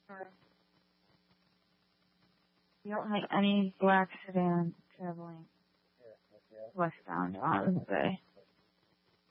You don't have any black sedan traveling westbound out of the bay.